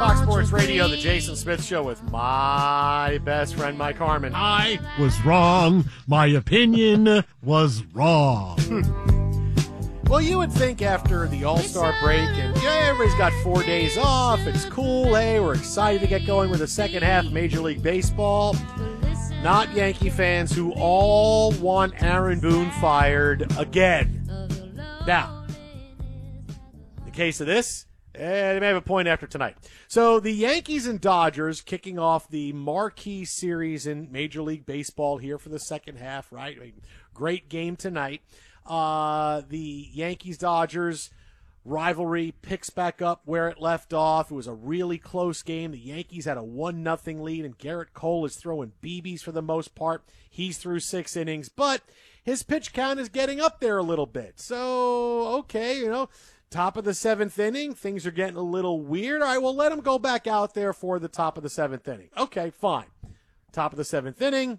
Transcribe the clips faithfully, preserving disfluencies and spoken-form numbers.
Fox Sports Radio, the Jason Smith Show with my best friend, Mike Harmon. I was wrong. My opinion was wrong. Well, you would think after the All-Star break, and yeah, everybody's got four days off, it's cool, hey, we're excited to get going with the second half of Major League Baseball. Not Yankee fans who all want Aaron Boone fired again. Now, in the case of this, eh, they may have a point after tonight. So the Yankees and Dodgers kicking off the marquee series in Major League Baseball here for the second half, right? I mean, great game tonight. Uh, the Yankees-Dodgers rivalry picks back up where it left off. It was a really close game. The Yankees had a one nothing lead, and Garrett Cole is throwing B Bs for the most part. He's through six innings, but his pitch count is getting up there a little bit. So, okay, you know, top of the seventh inning, things are getting a little weird. All right, well, let him go back out there for the top of the seventh inning. Okay, fine. Top of the seventh inning,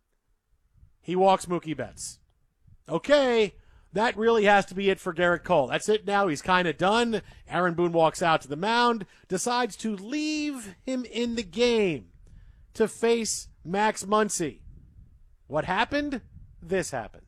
he walks Mookie Betts. Okay, that really has to be it for Garrett Cole. That's it now. He's kind of done. Aaron Boone walks out to the mound, decides to leave him in the game to face Max Muncy. What happened? This happened.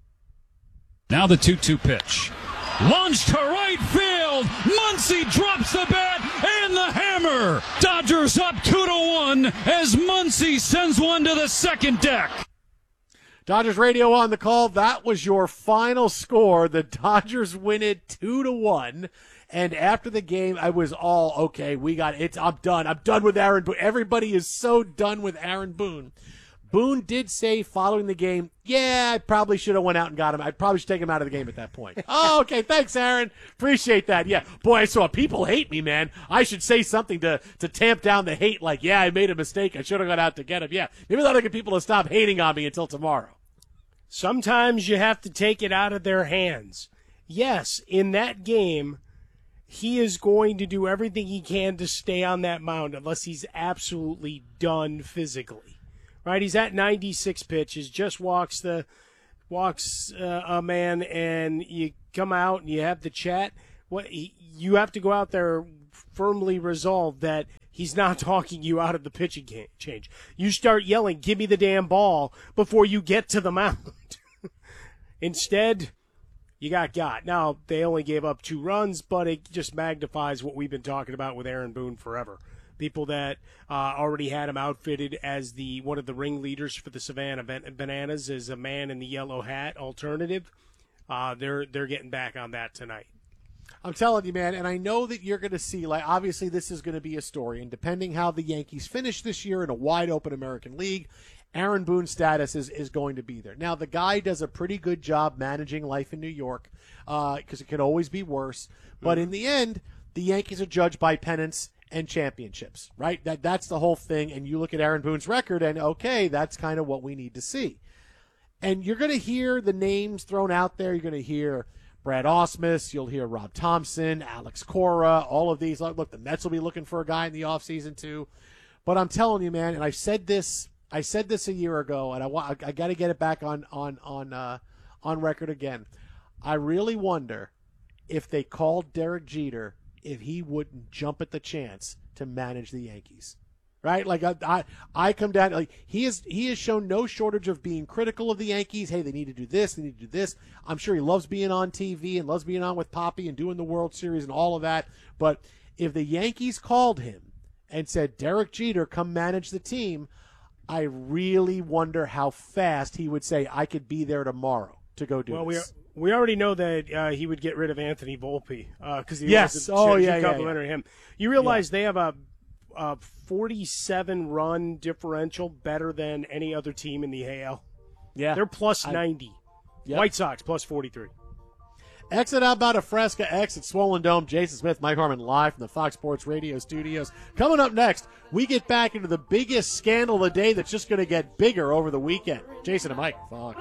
Now the two two pitch. Launched to right field. Muncy drops the bat and the hammer. Dodgers up two to one as Muncy sends one to the second deck. Dodgers radio on the call. That was your final score. The Dodgers win it two to one. And after the game, I was all, okay, we got it. I'm done. I'm done with Aaron Boone. Everybody is so done with Aaron Boone. Boone did say following the game, yeah, I probably should have went out and got him. I probably should take him out of the game at that point. Oh, okay. Thanks, Aaron. Appreciate that. Yeah. Boy, I saw people hate me, man. I should say something to, to tamp down the hate like, yeah, I made a mistake. I should have gone out to get him. Yeah. Maybe that'll get people to stop hating on me until tomorrow. Sometimes you have to take it out of their hands. Yes, in that game, he is going to do everything he can to stay on that mound unless he's absolutely done physically. Right? He's at ninety-six pitches, just walks the walks uh, a man, and you come out and you have the chat. What he, you have to go out there firmly resolved that he's not talking you out of the pitching change. You start yelling, "Give me the damn ball," before you get to the mound. Instead, you got got. Now, they only gave up two runs, but it just magnifies what we've been talking about with Aaron Boone forever. People that uh, already had him outfitted as the one of the ringleaders for the Savannah Bananas as a man in the yellow hat alternative. Uh, they're they're getting back on that tonight. I'm telling you, man, and I know that you're going to see, like, obviously this is going to be a story, and depending how the Yankees finish this year in a wide-open American League, Aaron Boone's status is, is going to be there. Now, the guy does a pretty good job managing life in New York because uh, it could always be worse, but mm-hmm. in the end, the Yankees are judged by pennants and championships, right? That That's the whole thing, and you look at Aaron Boone's record, and okay, that's kind of what we need to see. And you're going to hear the names thrown out there. You're going to hear Brad Ausmus, you'll hear Rob Thompson, Alex Cora, all of these. Look, the Mets will be looking for a guy in the offseason too. But I'm telling you, man, and I said this I said this a year ago, and I want I got to get it back on on on uh, on record again. I really wonder if they called Derek Jeter, if he wouldn't jump at the chance to manage the Yankees. Right? Like I, I, I come down, like he is, he has shown no shortage of being critical of the Yankees. Hey, they need to do this. They need to do this. I'm sure he loves being on T V and loves being on with Poppy and doing the World Series and all of that. But if the Yankees called him and said, Derek Jeter, come manage the team, I really wonder how fast he would say, I could be there tomorrow to go do well, this. We, we already know that uh, he would get rid of Anthony Volpe because uh, he yes. was oh, yeah, complimentary yeah, yeah. him. You realize yeah. they have a Uh, forty-seven run differential, better than any other team in the A L. Yeah. They're plus I, ninety. Yep. White Sox plus forty-three. Exit out about a Fresca X at Swollen Dome. Jason Smith, Mike Harmon live from the Fox Sports Radio studios. Coming up next, we get back into the biggest scandal of the day that's just going to get bigger over the weekend. Jason and Mike, Fox.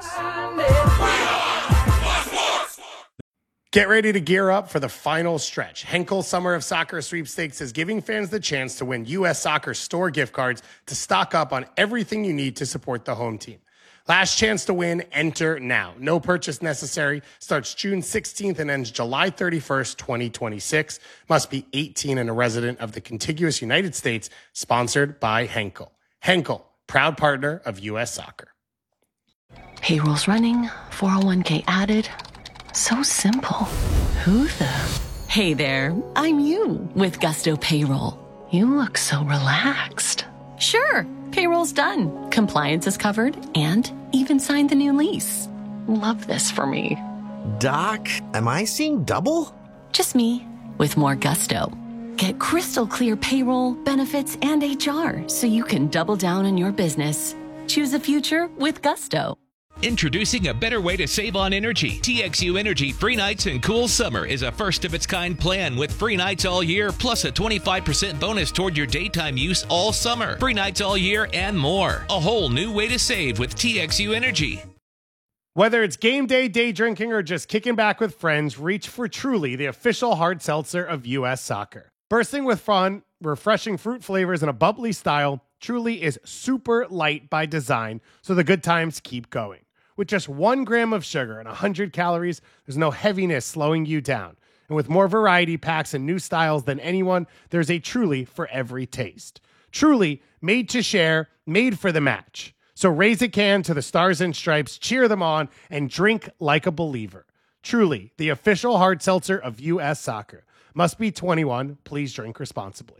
Get ready to gear up for the final stretch. Henkel Summer of Soccer Sweepstakes is giving fans the chance to win U S Soccer store gift cards to stock up on everything you need to support the home team. Last chance to win, enter now. No purchase necessary. Starts June sixteenth and ends July thirty-first, twenty twenty-six. Must be eighteen and a resident of the contiguous United States. Sponsored by Henkel. Henkel, proud partner of U S Soccer. Payroll's running, four oh one k added. So simple. Who the? Hey there, I'm you with Gusto Payroll. You look so relaxed. Sure, payroll's done. Compliance is covered and even signed the new lease. Love this for me. Doc, am I seeing double? Just me with more gusto. Get crystal clear payroll, benefits, and H R so you can double down on your business. Choose a future with Gusto. Introducing a better way to save on energy. T X U Energy Free Nights and Cool Summer is a first-of-its-kind plan with free nights all year, plus a twenty-five percent bonus toward your daytime use all summer. Free nights all year and more. A whole new way to save with T X U Energy. Whether it's game day, day drinking, or just kicking back with friends, reach for Truly, the official hard seltzer of U S Soccer. Bursting with fun, refreshing fruit flavors, and a bubbly style, Truly is super light by design, so the good times keep going. With just one gram of sugar and one hundred calories, there's no heaviness slowing you down. And with more variety packs and new styles than anyone, there's a Truly for every taste. Truly, made to share, made for the match. So raise a can to the Stars and Stripes, cheer them on, and drink like a believer. Truly, the official hard seltzer of U S Soccer. Must be twenty-one. Please drink responsibly.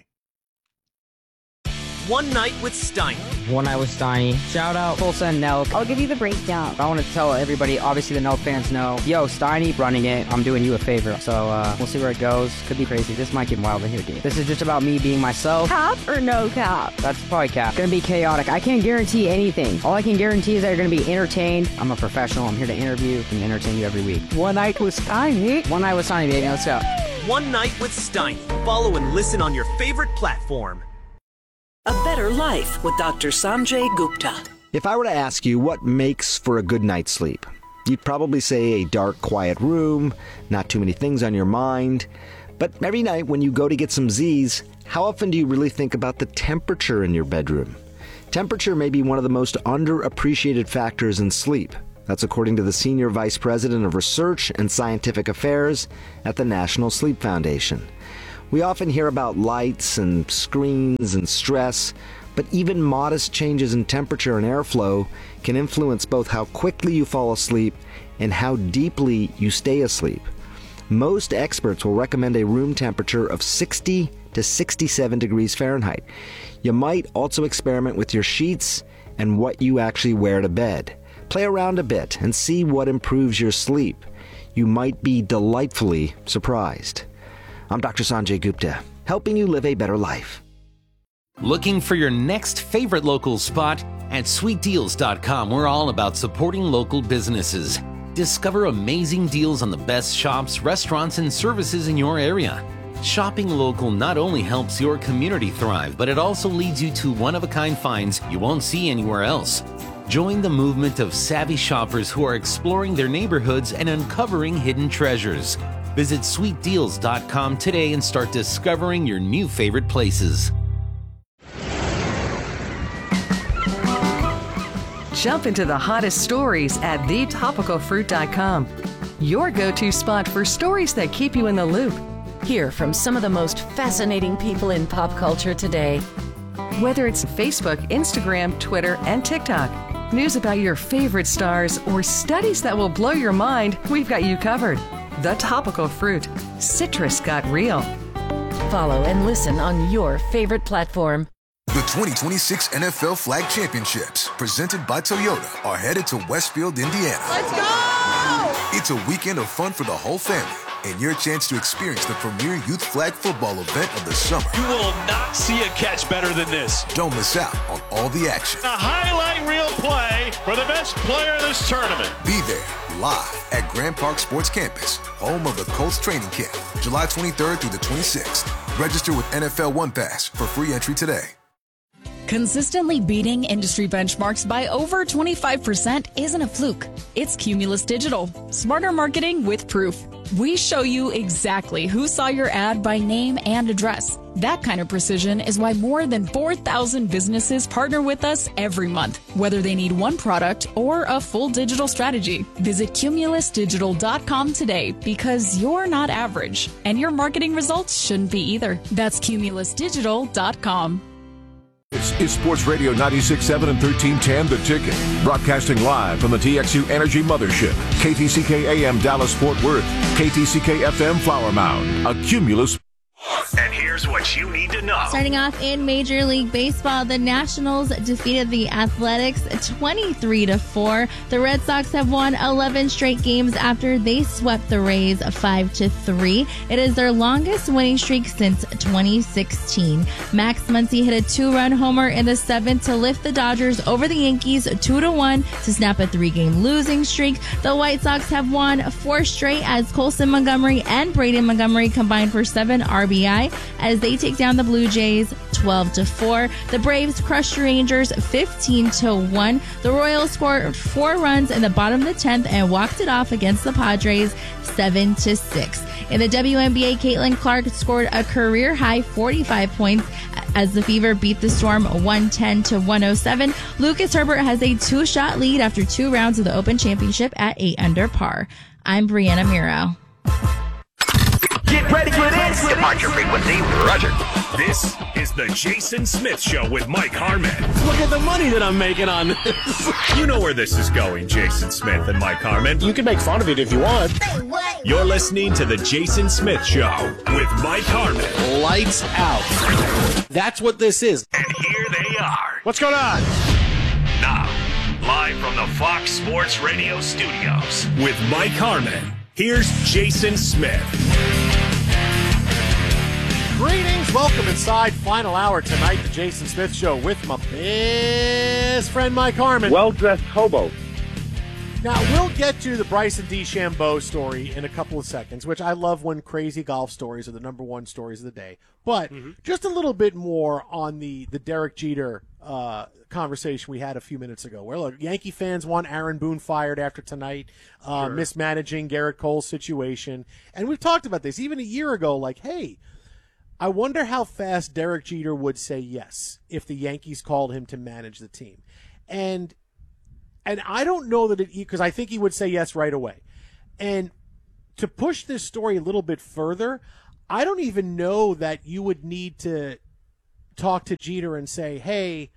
One Night with Steiny. One Night with Steiny. Shout out Tulsa and Nelk. I'll give you the breakdown. I want to tell everybody, obviously the Nelk fans know, yo, Steiny running it. I'm doing you a favor. So uh, we'll see where it goes. Could be crazy. This might get wild in here, dude. This is just about me being myself. Cap or no cap? That's probably cap. Gonna be chaotic. I can't guarantee anything. All I can guarantee is that you're gonna be entertained. I'm a professional. I'm here to interview and entertain you every week. One Night with Steiny. One Night with Steiny, baby. Let's go. One Night with Steiny. Follow and listen on your favorite platform. A Better Life with Doctor Sanjay Gupta. If I were to ask you what makes for a good night's sleep, you'd probably say a dark, quiet room, not too many things on your mind. But every night when you go to get some Z's, how often do you really think about the temperature in your bedroom? Temperature may be one of the most underappreciated factors in sleep. That's according to the Senior Vice President of Research and Scientific Affairs at the National Sleep Foundation. We often hear about lights and screens and stress, but even modest changes in temperature and airflow can influence both how quickly you fall asleep and how deeply you stay asleep. Most experts will recommend a room temperature of sixty to sixty-seven degrees Fahrenheit. You might also experiment with your sheets and what you actually wear to bed. Play around a bit and see what improves your sleep. You might be delightfully surprised. I'm Doctor Sanjay Gupta, helping you live a better life. Looking for your next favorite local spot? At sweet deals dot com, we're all about supporting local businesses. Discover amazing deals on the best shops, restaurants, and services in your area. Shopping local not only helps your community thrive, but it also leads you to one-of-a-kind finds you won't see anywhere else. Join the movement of savvy shoppers who are exploring their neighborhoods and uncovering hidden treasures. Visit sweet deals dot com today and start discovering your new favorite places. Jump into the hottest stories at the topical fruit dot com. Your go-to spot for stories that keep you in the loop. Hear from some of the most fascinating people in pop culture today. Whether it's Facebook, Instagram, Twitter, and TikTok, news about your favorite stars, or studies that will blow your mind, we've got you covered. The Topical Fruit. Citrus got real. Follow and listen on your favorite platform. The twenty twenty-six N F L Flag Championships, presented by Toyota, are headed to Westfield, Indiana. Let's go! It's a weekend of fun for the whole family and your chance to experience the premier youth flag football event of the summer. You will not see a catch better than this. Don't miss out on all the action. A highlight reel play for the best player in this tournament. Be there live at Grand Park Sports Campus, home of the Colts training camp, July twenty-third through the twenty-sixth. Register with N F L One Pass for free entry today. Consistently beating industry benchmarks by over twenty-five percent isn't a fluke. It's Cumulus Digital. Smarter marketing with proof. We show you exactly who saw your ad by name and address. That kind of precision is why more than four thousand businesses partner with us every month, whether they need one product or a full digital strategy. Visit cumulus digital dot com today because you're not average, and your marketing results shouldn't be either. That's cumulus digital dot com. This is Sports Radio ninety-six point seven and thirteen ten The Ticket. Broadcasting live from the T X U Energy Mothership. K T C K A M Dallas Fort Worth. K T C K F M Flower Mound. A Cumulus. And here's what you need to know. Starting off in Major League Baseball, the Nationals defeated the Athletics twenty-three to four. The Red Sox have won eleven straight games after they swept the Rays five to three. It is their longest winning streak since twenty sixteen. Max Muncy hit a two-run homer in the seventh to lift the Dodgers over the Yankees two to one to snap a three-game losing streak. The White Sox have won four straight as Colson Montgomery and Braden Montgomery combined for seven R B I as they take down the Blue Jays twelve to four. The Braves crushed the Rangers fifteen to one. The Royals scored four runs in the bottom of the tenth and walked it off against the Padres seven to six. In the W N B A, Caitlin Clark scored a career-high forty-five points as the Fever beat the Storm one ten to one oh seven. Lucas Herbert has a two-shot lead after two rounds of the Open Championship at eight under par. I'm Brianna Miro. Get ready for this. Departure frequency, roger. This is the Jason Smith Show with Mike Harmon. Look at the money that I'm making on this. You know where this is going, Jason Smith and Mike Harmon. You can make fun of it if you want. You're listening to the Jason Smith Show with Mike Harmon. Lights out. That's what this is. And here they are. What's going on? Now, live from the Fox Sports Radio studios with Mike Harmon. Here's Jason Smith. Greetings, welcome inside final hour tonight, the Jason Smith Show with my best friend Mike Harmon. Well-dressed hobo. Now, we'll get to the Bryson DeChambeau story in a couple of seconds, which I love when crazy golf stories are the number one stories of the day. But mm-hmm. just a little bit more on the, the Derek Jeter uh, conversation we had a few minutes ago, where, look, Yankee fans want Aaron Boone fired after tonight, uh, sure. mismanaging Garrett Cole's situation. And we've talked about this even a year ago, like, hey, I wonder how fast Derek Jeter would say yes if the Yankees called him to manage the team. And and I don't know that it, because I think he would say yes right away. And to push this story a little bit further, I don't even know that you would need to talk to Jeter and say, hey,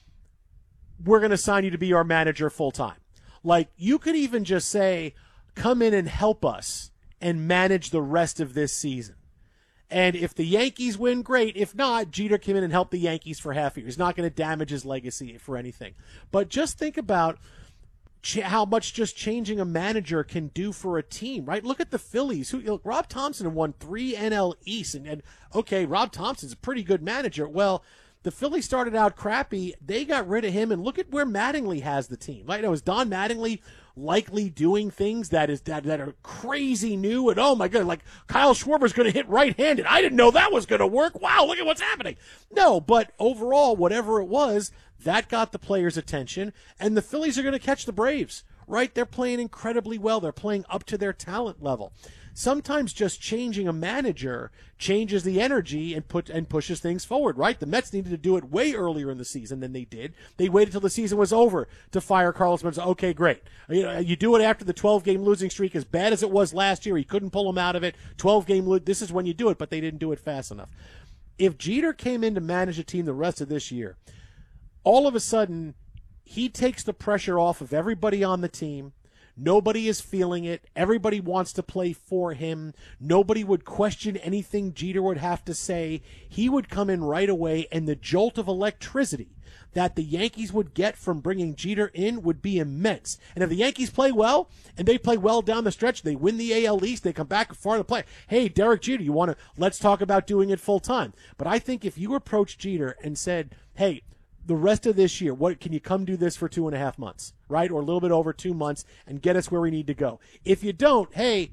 we're going to sign you to be our manager full time. Like, you could even just say, come in and help us and manage the rest of this season. And if the Yankees win, great. If not, Jeter came in and helped the Yankees for half a year. He's not going to damage his legacy for anything. But just think about ch- how much just changing a manager can do for a team, right? Look at the Phillies. Who, look, Rob Thompson won three N L East. And, and, okay, Rob Thompson's a pretty good manager. Well, the Phillies started out crappy. They got rid of him, and look at where Mattingly has the team. Right? Now, is Don Mattingly likely doing things that is that, that are crazy new, and oh my god, like Kyle Schwarber's going to hit right-handed. I didn't know that was going to work. Wow, look at what's happening. No, but overall, whatever it was, that got the players' attention, and the Phillies are going to catch the Braves. Right? They're playing incredibly well. They're playing up to their talent level. Sometimes just changing a manager changes the energy and put and pushes things forward, right? The Mets needed to do it way earlier in the season than they did. They waited till the season was over to fire Carlos Mencia. Okay, great. You know, you do it after the twelve-game losing streak, as bad as it was last year. He couldn't pull them out of it. twelve-game lo- this is when you do it, but they didn't do it fast enough. If Jeter came in to manage a team the rest of this year, all of a sudden he takes the pressure off of everybody on the team. Nobody is feeling it. Everybody wants to play for him. Nobody would question anything Jeter would have to say. He would come in right away, and the jolt of electricity that the Yankees would get from bringing Jeter in would be immense. And if the Yankees play well, and they play well down the stretch, they win the A L East, they come back far to play. Hey, Derek Jeter, you want to, let's talk about doing it full time. But I think if you approach Jeter and said, hey, the rest of this year, what can you come do this for two and a half months, right? Or a little bit over two months and get us where we need to go. If you don't, hey,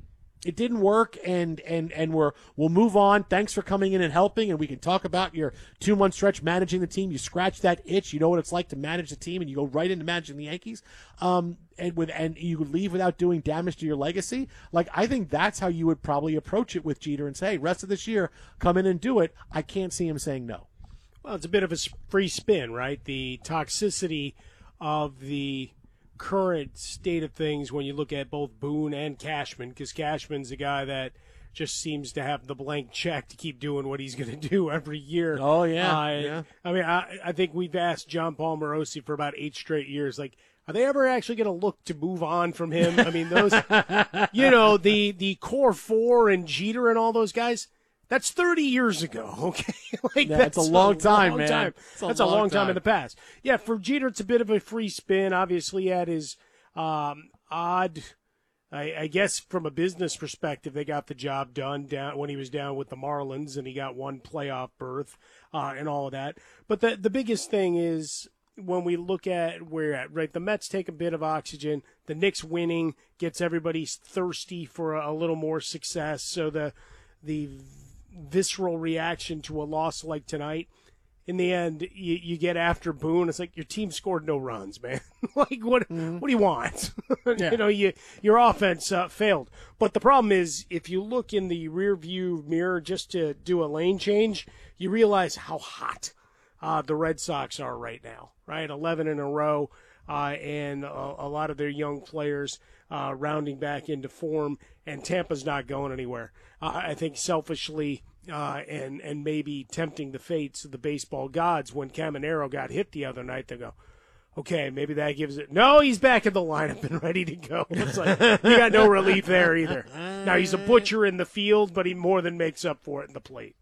it didn't work, and and and we're we'll move on. Thanks for coming in and helping, and we can talk about your two month stretch managing the team. You scratch that itch. You know what it's like to manage the team, and you go right into managing the Yankees. Um, and with and you leave without doing damage to your legacy. Like, I think that's how you would probably approach it with Jeter and say, hey, rest of this year, come in and do it. I can't see him saying no. Well, it's a bit of a free spin, right? The toxicity of the current state of things when you look at both Boone and Cashman, because Cashman's a guy that just seems to have the blank check to keep doing what he's going to do every year. Oh, yeah. Uh, yeah. I mean, I, I think we've asked John Paul Morosi for about eight straight years, like, are they ever actually going to look to move on from him? I mean, those, you know, the, the core four and Jeter and all those guys, that's thirty years ago, okay? like yeah, that's a long a time, long man. Time. A that's long a long time. time in the past. Yeah, for Jeter, it's a bit of a free spin. Obviously, at his um, odd, I, I guess, from a business perspective, they got the job done down when he was down with the Marlins, and he got one playoff berth uh, and all of that. But the the biggest thing is, when we look at where we're at, right, the Mets take a bit of oxygen. The Knicks winning gets everybody thirsty for a, a little more success. So the the visceral reaction to a loss like tonight, in the end, you, you get after Boone. It's like your team scored no runs, man. like what? Mm-hmm. What do you want? Yeah. You know, you your offense uh, failed. But the problem is, if you look in the rear view mirror just to do a lane change, you realize how hot uh, the Red Sox are right now. Right, eleven in a row, uh, and a, a lot of their young players uh, rounding back into form, and Tampa's not going anywhere. Uh, I think selfishly uh, and and maybe tempting the fates of the baseball gods, when Caminero got hit the other night, they go, okay, maybe that gives it. No, he's back in the lineup and ready to go. It's like, you got no relief there either. Now, he's a butcher in the field, but he more than makes up for it in the plate.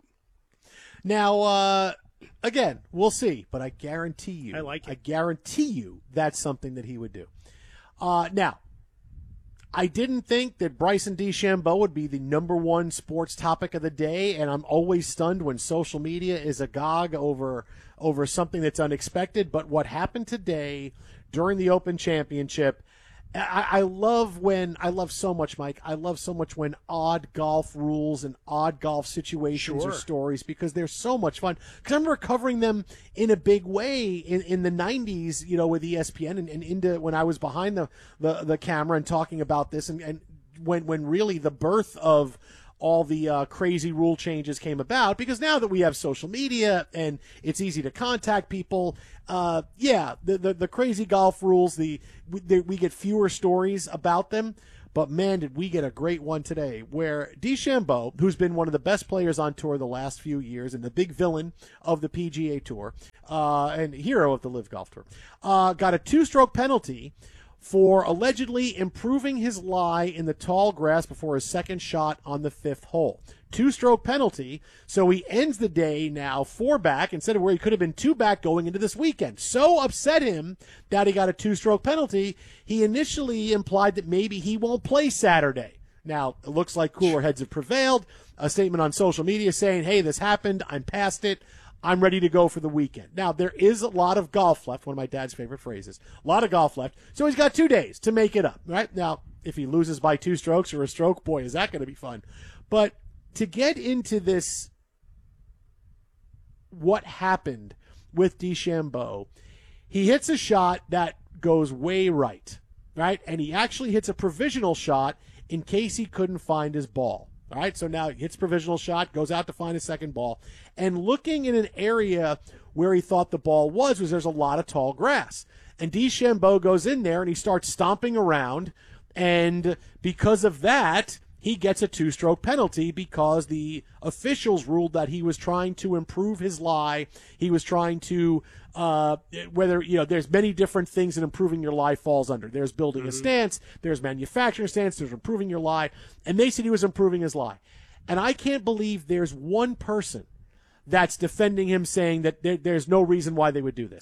Now, uh, again, we'll see, but I guarantee you, I like it. I guarantee you that's something that he would do. Uh, now, I didn't think that Bryson DeChambeau would be the number one sports topic of the day, and I'm always stunned when social media is agog over over something that's unexpected. But what happened today during the Open Championship, I, I love when I love so much, Mike. I love so much when odd golf rules and odd golf situations Sure. or stories, because they're so much fun. Because I remember covering them in a big way in, in the nineties, you know, with E S P N and, and into when I was behind the, the, the camera and talking about this, and, and when when really the birth of all the uh, crazy rule changes came about, because now that we have social media and it's easy to contact people, uh, yeah, the, the the crazy golf rules, the we, the we get fewer stories about them. But man, did we get a great one today, where DeChambeau, who's been one of the best players on tour the last few years and the big villain of the P G A Tour, uh, and hero of the Live Golf Tour, uh, got a two-stroke penalty for allegedly improving his lie in the tall grass before his second shot on the fifth hole. Two-stroke penalty, so he ends the day now four back instead of where he could have been two back going into this weekend. So upset him that he got a two-stroke penalty, he initially implied that maybe he won't play Saturday. Now, it looks like cooler heads have prevailed. A statement on social media saying, hey, this happened, I'm past it, I'm ready to go for the weekend. Now, there is a lot of golf left, one of my dad's favorite phrases. A lot of golf left, so he's got two days to make it up, right? Now, if he loses by two strokes or a stroke, boy, is that going to be fun. But to get into this, what happened with DeChambeau, he hits a shot that goes way right, right? And he actually hits a provisional shot in case he couldn't find his ball. All right, so now he hits provisional shot, goes out to find his second ball, and looking in an area where he thought the ball was, was there's a lot of tall grass. And DeChambeau goes in there and he starts stomping around, and because of that, he gets a two-stroke penalty because the officials ruled that he was trying to improve his lie. He was trying to, uh, whether, you know, there's many different things that improving your lie falls under. There's building mm-hmm. a stance, there's manufacturing a stance, there's improving your lie. And they said he was improving his lie. And I can't believe there's one person that's defending him, saying that there, there's no reason why they would do this.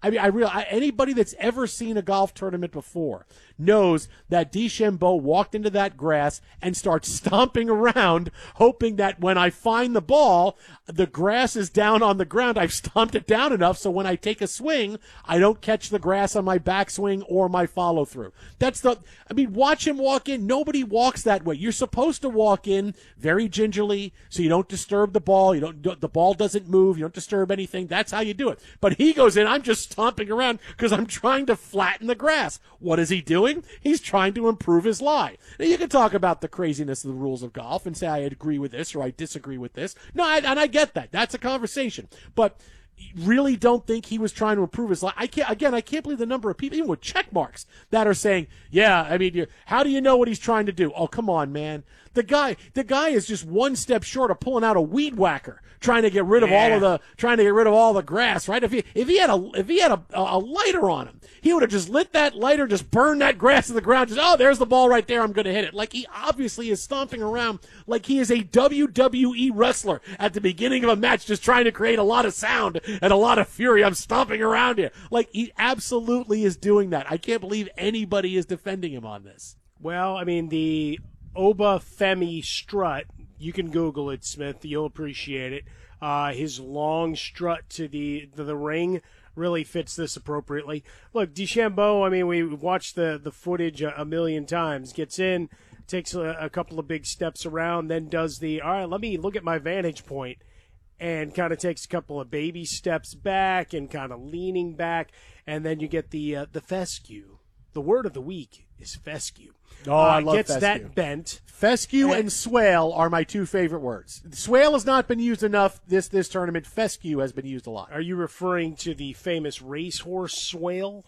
I mean, I real I, anybody that's ever seen a golf tournament before knows that DeChambeau walked into that grass and starts stomping around, hoping that when I find the ball, the grass is down on the ground. I've stomped it down enough so when I take a swing, I don't catch the grass on my backswing or my follow through. That's the. I mean, watch him walk in. Nobody walks that way. You're supposed to walk in very gingerly so you don't disturb the ball. You don't. The ball doesn't move. You don't disturb anything. That's how you do it. But he goes in. I'm just stomping around because I'm trying to flatten the grass. What is he doing? He's trying to improve his lie. Now, you can talk about the craziness of the rules of golf and say I agree with this or I disagree with this. No, I, and I get that. That's a conversation. But really don't think he was trying to improve his life. I can't, again, I can't believe the number of people, even with check marks, that are saying, yeah, I mean, you're, how do you know what he's trying to do? Oh, come on, man. The guy, the guy is just one step short of pulling out a weed whacker, trying to get rid of Yeah. all of the, trying to get rid of all the grass, right? If he, if he had a, if he had a, a lighter on him, he would have just lit that lighter, just burned that grass to the ground. Just, oh, there's the ball right there. I'm going to hit it. Like he obviously is stomping around like he is a W W E wrestler at the beginning of a match, just trying to create a lot of sound and a lot of fury. I'm stomping around here. Like he absolutely is doing that. I can't believe anybody is defending him on this. Well, I mean, the Oba Femi strut, you can Google it, Smith. You'll appreciate it. Uh, his long strut to the to the ring really fits this appropriately. Look, DeChambeau, I mean, we watched the, the footage a, a million times. Gets in, takes a, a couple of big steps around, then does the, all right, let me look at my vantage point, and kind of takes a couple of baby steps back and kind of leaning back, and then you get the uh, the fescue. The word of the week is fescue. Oh, I uh, love gets fescue. that bent. Fescue And- and swale are my two favorite words. Swale has not been used enough this this tournament. Fescue has been used a lot. Are you referring to the famous racehorse swale?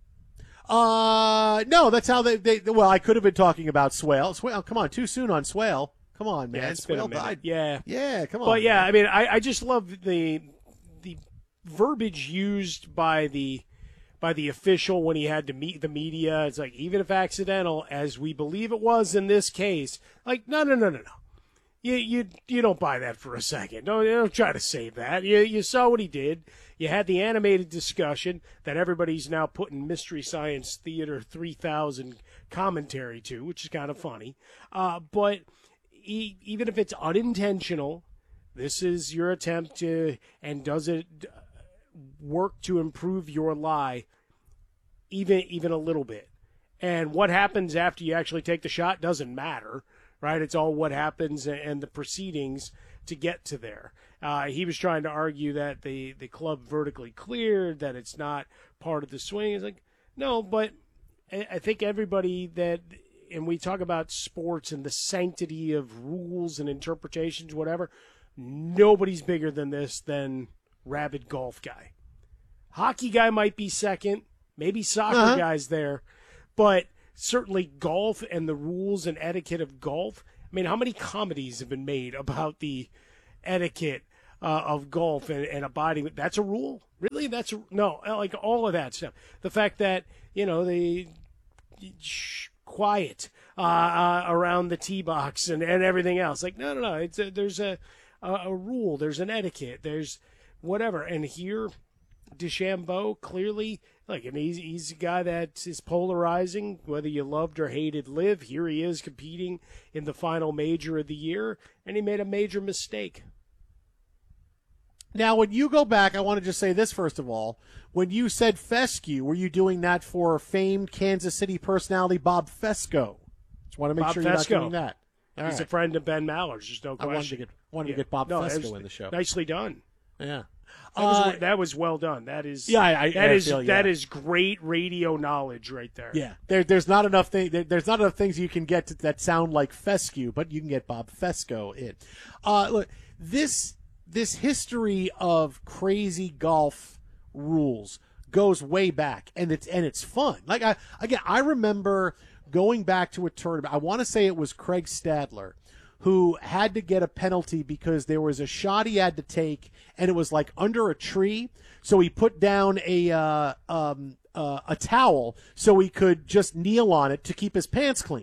Uh, no, that's how they, they well, I could have been talking about swale. Swale, come on, too soon on swale. Come on, man. Yeah, it's been a Swale minute. died. Yeah. Yeah, come on. But yeah, man. I mean, I, I just love the the verbiage used by the by the official when he had to meet the media. It's like, even if accidental, as we believe it was in this case, like, no, no, no, no, no. You you you don't buy that for a second. Don't, don't try to save that. You you saw what he did. You had the animated discussion that everybody's now putting Mystery Science Theater three thousand commentary to, which is kind of funny. Uh, but e- even if it's unintentional, this is your attempt to, and does it work to improve your lie even even a little bit? And what happens after you actually take the shot doesn't matter, right? It's all what happens and the proceedings to get to there. Uh, he was trying to argue that the, the club vertically cleared, that it's not part of the swing. It's like, no, but I I think everybody that, and we talk about sports and the sanctity of rules and interpretations, whatever, nobody's bigger than this than rabid golf guy. Hockey guy might be second, maybe soccer Uh-huh. guy's there, but certainly golf and the rules and etiquette of golf. I mean, how many comedies have been made about the etiquette uh, of golf and, and abiding? That's a rule? Really? That's a, no, like all of that stuff. The fact that, you know, they shh, quiet uh, uh, around the tee box and, and everything else. Like, no, no, no. It's a, there's a, a, a rule. There's an etiquette. There's whatever. And here, DeChambeau clearly, like, and he's, he's a guy that is polarizing, whether you loved or hated Liv. Here he is competing in the final major of the year, and he made a major mistake. Now, when you go back, I want to just say this first of all. When you said fescue, were you doing that for famed Kansas City personality Bob Fesco? Just want to make Bob sure you're Fesco. not doing that. All He's right. a friend of Ben Maller's, there's no I question. wanted to get wanted Yeah. to get Bob No, that Fesco was in the show. Nicely done. Yeah. That was, Uh, that was well done. That is Yeah, I- I- that I is feel you. that is great radio knowledge right there. Yeah, there, there's not enough thing. There, there's not enough things you can get to, that sound like fescue, but you can get Bob Fesco in. Uh, look, this this history of crazy golf rules goes way back, and it's and it's fun. Like I again, I remember going back to a tournament. I want to say it was Craig Stadler, who had to get a penalty because there was a shot he had to take, and it was like under a tree. So he put down a uh, um, uh, a towel so he could just kneel on it to keep his pants clean,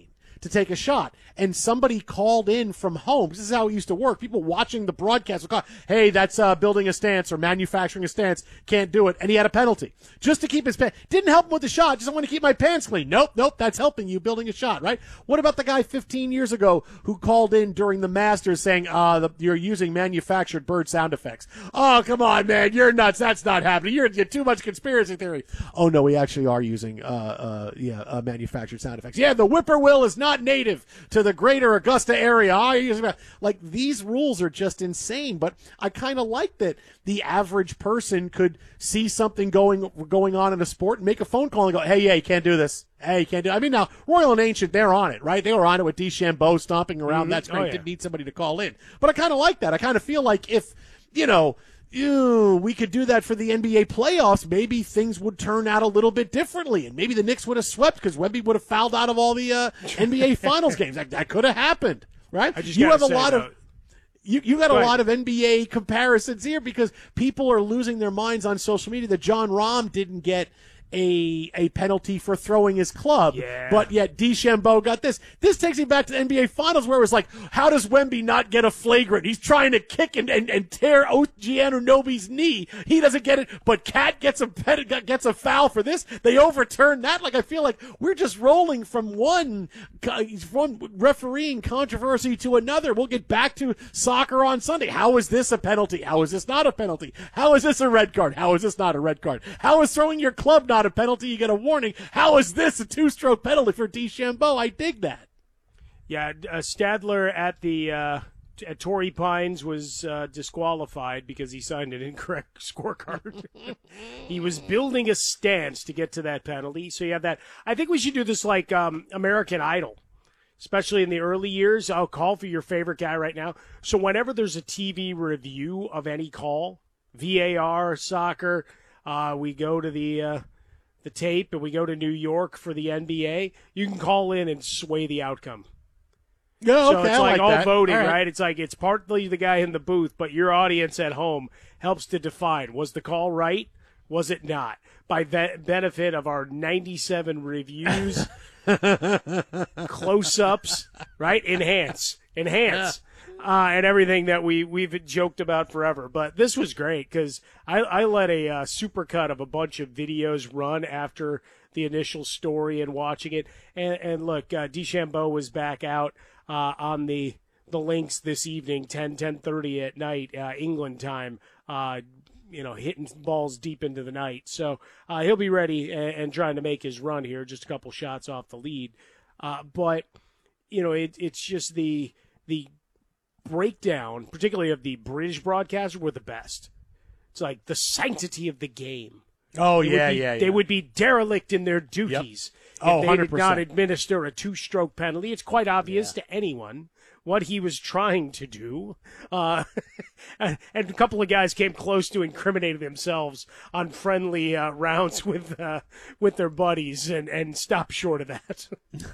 to take a shot. And somebody called in from home. This is how it used to work. People watching the broadcast would call, hey, that's uh, building a stance or manufacturing a stance. Can't do it. And he had a penalty. Just to keep his pants. Didn't help him with the shot. Just want to keep my pants clean. Nope, nope. That's helping you building a shot, right? What about the guy fifteen years ago who called in during the Masters saying, uh, the, you're using manufactured bird sound effects? Oh, come on, man. You're nuts. That's not happening. You're, you're too much conspiracy theory. Oh, no, we actually are using uh, uh, yeah, uh, manufactured sound effects. Yeah, the whippoorwill is not native to the greater Augusta area. Oh, like, these rules are just insane, but I kind of like that the average person could see something going going on in a sport and make a phone call and go, hey, yeah, you can't do this. Hey, you can't do it. I mean, now, Royal and Ancient, they're on it, right? They were on it with DeChambeau stomping around. Mm-hmm. That's great. Oh, yeah. Didn't need somebody to call in. But I kind of like that. I kind of feel like if, you know, Ew, we could do that for the N B A playoffs, maybe things would turn out a little bit differently, and maybe the Knicks would have swept because Wemby would have fouled out of all the uh, N B A Finals games. That, that could have happened, right? I just you have a say, lot though, of you you got Go a ahead. lot of N B A comparisons here because people are losing their minds on social media that John Rahm didn't get a a penalty for throwing his club, Yeah. but yet DeChambeau got this. This takes me back to the N B A Finals where it was like, how does Wemby not get a flagrant? He's trying to kick and, and, and tear O G Anunoby's knee. He doesn't get it, but Cat gets a gets a foul for this. They overturn that. Like, I feel like we're just rolling from one from refereeing controversy to another. We'll get back to soccer on Sunday. How is this a penalty? How is this not a penalty? How is this a red card? How is this not a red card? How is throwing your club not a penalty? You get a warning. How is this a two-stroke penalty for DeChambeau? I dig that. Yeah, uh, Stadler at the uh, at Torrey Pines was uh, disqualified because he signed an incorrect scorecard. He was building a stance to get to that penalty. So you have that. I think we should do this like um, American Idol, especially in the early years. I'll call for your favorite guy right now. So whenever there's a T V review of any call, V A R, soccer, uh, we go to the uh, the tape and we go to New York for the N B A. You can call in and sway the outcome. Yeah, so okay, it's I like, like all that. voting, All right. right? It's like it's partly the guy in the booth, but your audience at home helps to define, was the call right? Was it not? By the benefit of our ninety-seven reviews, close-ups, right? Enhance. Enhance. Uh, and everything that we, we've joked about forever. But this was great because I, I let a uh, supercut of a bunch of videos run after the initial story and watching it. And, and look, uh, DeChambeau was back out uh, on the the links this evening, ten, ten thirty at night, uh, England time, uh, you know, hitting balls deep into the night. So uh, he'll be ready and, and trying to make his run here, just a couple shots off the lead. Uh, but, you know, it, it's just the the – breakdown, particularly of the British broadcaster, were the best. It's like the sanctity of the game. Oh, They yeah, would be, yeah, They yeah. would be derelict in their duties Yep. Oh, if they one hundred did not percent. administer a two-stroke penalty. It's quite obvious to anyone what he was trying to do. Uh, and and a couple of guys came close to incriminating themselves on friendly uh, rounds with uh, with their buddies and, and stopped short of that.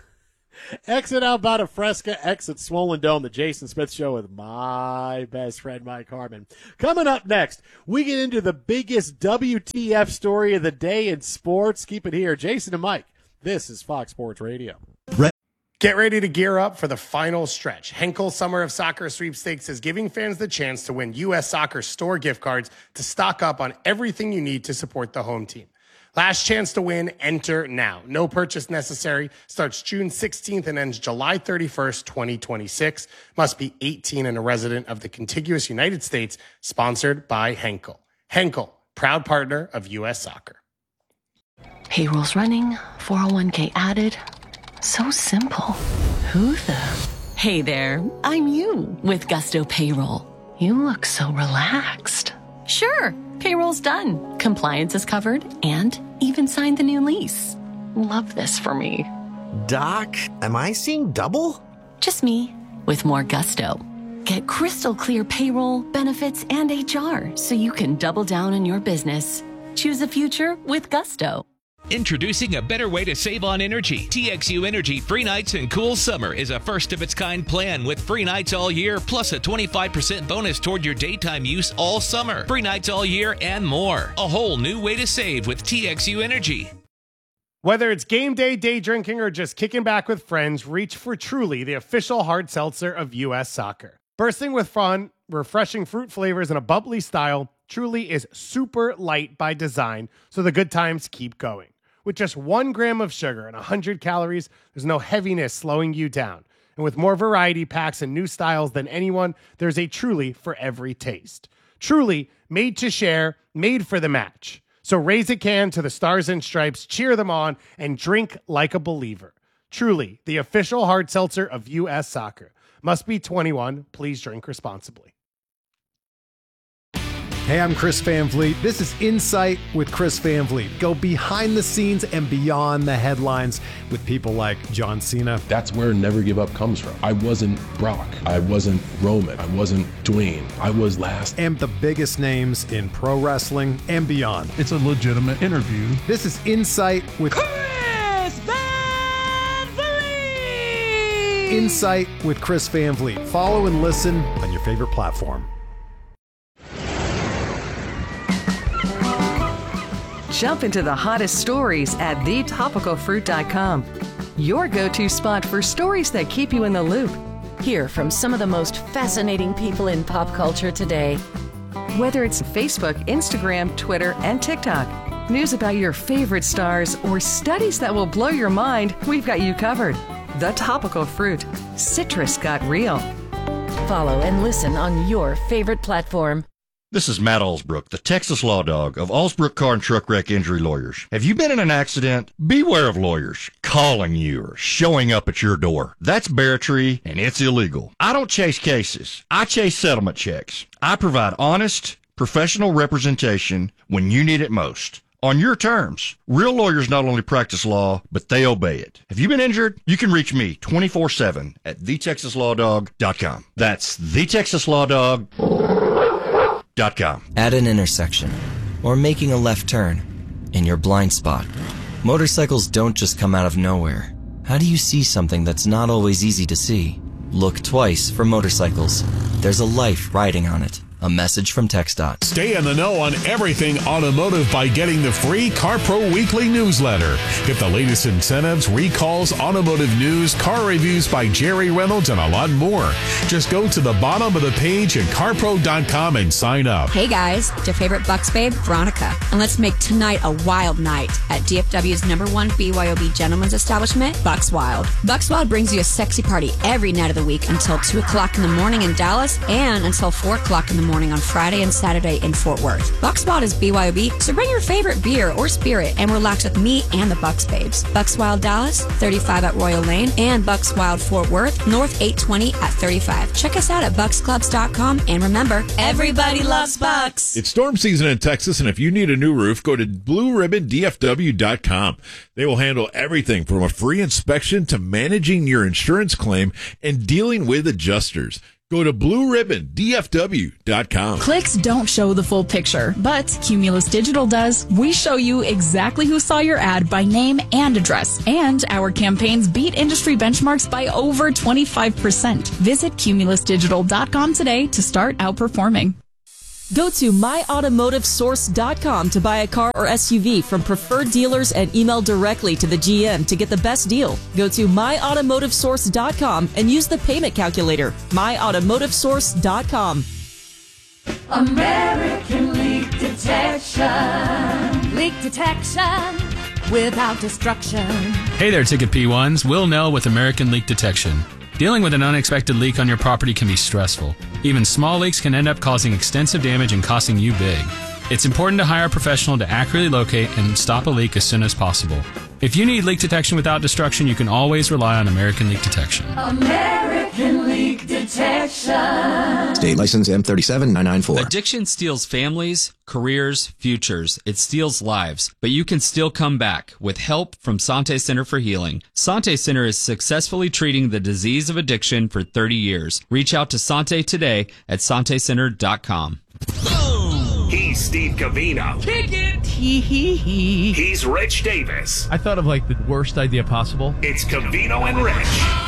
Exit Albata Fresca, exit Swollen Dome, the Jason Smith Show with my best friend, Mike Harmon. Coming up next, we get into the biggest W T F story of the day in sports. Keep it here. Jason and Mike, this is Fox Sports Radio. Get ready to gear up for the final stretch. Henkel Summer of Soccer Sweepstakes is giving fans the chance to win U S Soccer store gift cards to stock up on everything you need to support the home team. Last chance to win, enter now. No purchase necessary. Starts June sixteenth and ends July thirty-first, twenty twenty-six. Must be eighteen and a resident of the contiguous United States. Sponsored by Henkel. Henkel, proud partner of U S Soccer. Payroll's running, four oh one k added. So simple. Who the? Hey there, I'm you with Gusto Payroll. You look so relaxed. Sure, payroll's done. Compliance is covered and even signed the new lease. Love this for me. Doc, am I seeing double? Just me with more gusto. Get crystal clear payroll, benefits, and H R so you can double down on your business. Choose a future with Gusto. Introducing a better way to save on energy. T X U Energy Free Nights and Cool Summer is a first-of-its-kind plan with free nights all year, plus a twenty-five percent bonus toward your daytime use all summer. Free nights all year and more. A whole new way to save with T X U Energy. Whether it's game day, day drinking, or just kicking back with friends, reach for Truly, the official hard seltzer of U S Soccer. Bursting with fun, refreshing fruit flavors, and a bubbly style, Truly is super light by design, so the good times keep going. With just one gram of sugar and one hundred calories, there's no heaviness slowing you down. And with more variety packs and new styles than anyone, there's a Truly for every taste. Truly, made to share, made for the match. So raise a can to the Stars and Stripes, cheer them on, and drink like a believer. Truly, the official hard seltzer of U S Soccer. Must be twenty-one. Please drink responsibly. Hey, I'm Chris Van Vliet. This is Insight with Chris Van Vliet. Go behind the scenes and beyond the headlines with people like John Cena. That's where Never Give Up comes from. I wasn't Brock. I wasn't Roman. I wasn't Dwayne. I was last. And the biggest names in pro wrestling and beyond. It's a legitimate interview. This is Insight with Chris Van Vliet. Insight with Chris Van Vliet. Follow and listen on your favorite platform. Jump into the hottest stories at the topical fruit dot com. Your go-to spot for stories that keep you in the loop. Hear from some of the most fascinating people in pop culture today. Whether it's Facebook, Instagram, Twitter, and TikTok, news about your favorite stars, or studies that will blow your mind, we've got you covered. The Topical Fruit. Citrus got real. Follow and listen on your favorite platform. This is Matt Allsbrook, the Texas Law Dog of Allsbrook Car and Truck Wreck Injury Lawyers. Have you been in an accident? Beware of lawyers calling you or showing up at your door. That's barratry and it's illegal. I don't chase cases. I chase settlement checks. I provide honest, professional representation when you need it most. On your terms. Real lawyers not only practice law, but they obey it. Have you been injured? You can reach me twenty-four seven at the texas law dog dot com. That's the texas law dog dot com. At an intersection, or making a left turn, in your blind spot, motorcycles don't just come out of nowhere. How do you see something that's not always easy to see? Look twice for motorcycles. There's a life riding on it. A message from TxDOT. Stay in the know on everything automotive by getting the free CarPro Weekly newsletter. Get the latest incentives, recalls, automotive news, car reviews by Jerry Reynolds, and a lot more. Just go to the bottom of the page at car pro dot com and sign up. Hey guys, it's your favorite Bucks babe, Veronica. And let's make tonight a wild night at D F W's number one B Y O B gentleman's establishment, Bucks Wild. Bucks Wild brings you a sexy party every night of the week until two o'clock in the morning in Dallas and until four o'clock in the morning on Friday and Saturday in Fort Worth. Bucks Wild is B Y O B, so bring your favorite beer or spirit and relax with me and the Bucks babes. Bucks Wild Dallas, thirty-five at Royal Lane, and Bucks Wild Fort Worth, North eight twenty at thirty-five. Check us out at bucks clubs dot com, and remember, everybody loves Bucks. It's storm season in Texas, and if you need a new roof, go to blue ribbon D F W dot com. They will handle everything from a free inspection to managing your insurance claim and dealing with adjusters. Go to blue ribbon D F W dot com. Clicks don't show the full picture, but Cumulus Digital does. We show you exactly who saw your ad by name and address, and our campaigns beat industry benchmarks by over twenty-five percent. Visit cumulus digital dot com today to start outperforming. Go to my automotive source dot com to buy a car or S U V from preferred dealers and email directly to the G M to get the best deal. Go to my automotive source dot com and use the payment calculator. my automotive source dot com. American Leak Detection. Leak detection without destruction. Hey there, Ticket P ones. Will Nell with American Leak Detection. Dealing with an unexpected leak on your property can be stressful. Even small leaks can end up causing extensive damage and costing you big. It's important to hire a professional to accurately locate and stop a leak as soon as possible. If you need leak detection without destruction, you can always rely on American Leak Detection. American Leak Detection. State license M three seven nine nine four. Addiction steals families, careers, futures. It steals lives. But you can still come back with help from Sante Center for Healing. Sante Center is successfully treating the disease of addiction for thirty years. Reach out to Sante today at sante center dot com. He's Steve Covino. Kick it. Hee hee hee. He's Rich Davis. I thought of like the worst idea possible. It's Covino and Rich.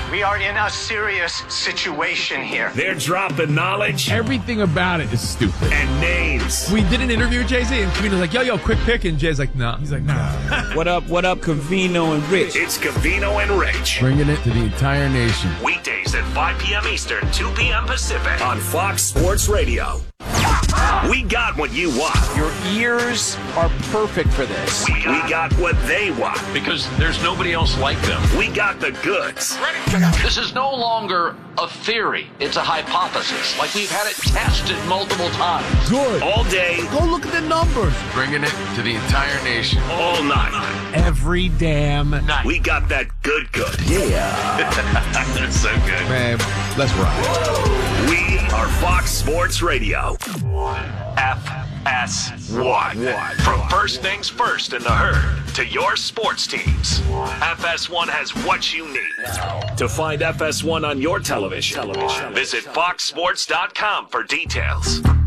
We are in a serious situation here. They're dropping knowledge. Everything about it is stupid. And names. We did an interview with Jay-Z, and Cavino's like, yo, yo, quick pick, and Jay's like, nah. He's like, nah. What up, what up, Cavino and Rich? It's Cavino and Rich. Bringing it to the entire nation. Weekdays at five p.m. Eastern, two p.m. Pacific on Fox Sports Radio. We got what you want. Your ears are perfect for this. We got, we got what they want. Because there's nobody else like them. We got the goods. Ready? This is no longer a theory. It's a hypothesis. Like we've had it tested multiple times. Good. All day. Go look at the numbers. Bringing it to the entire nation. All night. Every damn night. We got that good good. Yeah. That's so good. Man, let's rock. We are Fox Sports Radio. F S one. From first things first in the herd to your sports teams, F S one has what you need. To find F S one on your television, television. visit fox sports dot com for details.